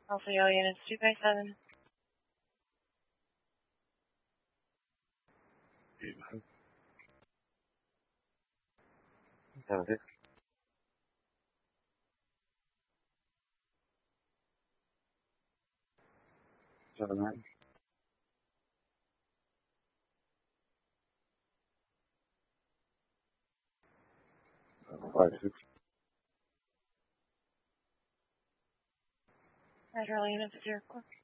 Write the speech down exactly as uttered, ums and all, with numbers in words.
Alpha Yellow units two by seven. Seven six. Seven nine. Five six. Roger, all units at zero four.